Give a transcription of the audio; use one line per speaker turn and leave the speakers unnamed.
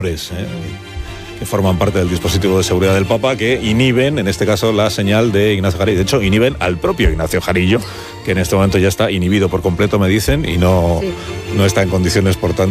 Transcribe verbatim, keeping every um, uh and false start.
¿eh? que forman parte del dispositivo de seguridad del Papa, que inhiben, en este caso, la señal de Ignacio Jarillo. De hecho, inhiben al propio Ignacio Jarillo, que en este momento ya está inhibido por completo, me dicen, y no, sí. no está en condiciones, por tanto,